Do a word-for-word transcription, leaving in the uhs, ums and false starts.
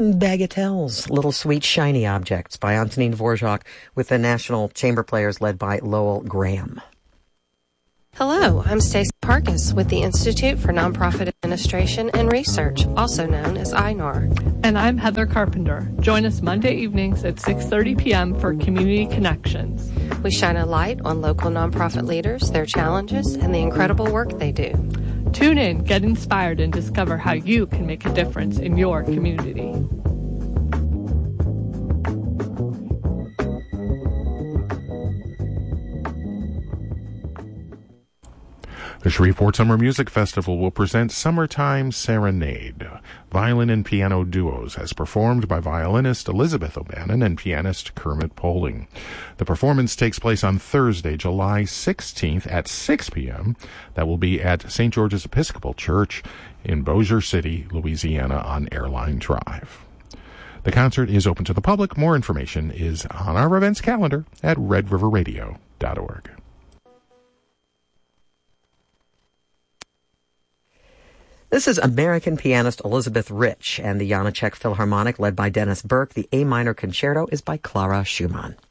Bagatelles, Little Sweet Shiny Objects by Antonin Dvorak with the National Chamber Players led by Lowell Graham. Hello, I'm Stacey Parkes with the Institute for Nonprofit Administration and Research, also known as I N A R. And I'm Heather Carpenter. Join us Monday evenings at six thirty p.m. for Community Connections. We shine a light on local nonprofit leaders, their challenges, and the incredible work they do. Tune in, get inspired, and discover how you can make a difference in your community. The Shreveport Summer Music Festival will present Summertime Serenade, violin and piano duos, as performed by violinist Elizabeth O'Bannon and pianist Kermit Poling. The performance takes place on Thursday, July sixteenth at six p.m. That will be at Saint George's Episcopal Church in Bossier City, Louisiana on Airline Drive. The concert is open to the public. More information is on our events calendar at red river radio dot org. This is American pianist Elizabeth Rich and the Janacek Philharmonic led by Dennis Burke. The A minor concerto is by Clara Schumann.